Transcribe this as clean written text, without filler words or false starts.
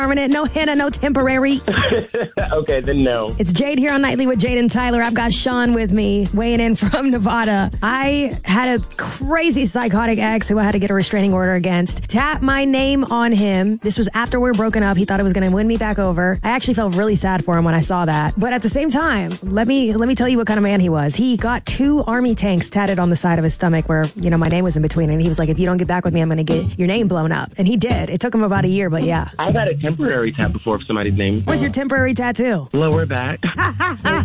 permanent, no henna, no temporary. Okay, then no. It's Jade here on Nightly with Jade and Tyler. I've got Sean with me, weighing in from Nevada. I had a crazy psychotic ex who I had to get a restraining order against. Tap my name on him. This was after we were broken up. He thought it was going to win me back over. I actually felt really sad for him when I saw that. But at the same time, let me tell you what kind of man he was. He got 2 army tanks tatted on the side of his stomach where, my name was in between. And he was like, if you don't get back with me, I'm going to get your name blown up. And he did. It took him about a year, but yeah. I've had a temporary tat before of somebody's name. What's your temporary tattoo? Lower back.